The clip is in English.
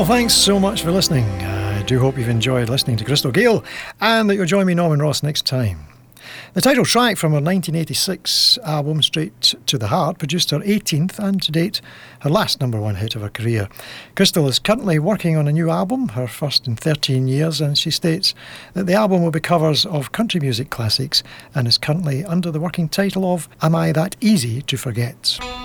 Well, thanks so much for listening. I do hope you've enjoyed listening to Crystal Gayle and that you'll join me, Norman Ross, next time. The title track from her 1986 album Straight to the Heart produced her 18th and to date her last number one hit of her career. Crystal is currently working on a new album, her first in 13 years, and she states that the album will be covers of country music classics and is currently under the working title of Am I That Easy to Forget?